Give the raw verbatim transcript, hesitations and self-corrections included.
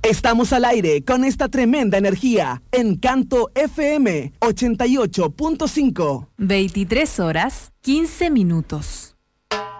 Estamos al aire con esta tremenda energía. Encanto F M ochenta y ocho punto cinco. veintitrés horas, quince minutos.